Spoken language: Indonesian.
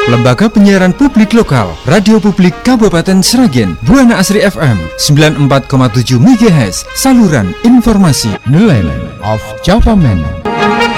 Lembaga Penyiaran Publik Lokal, Radio Publik Kabupaten Sragen, Buana Asri FM 94,7 MHz, saluran informasi. Nelayan of Java Man.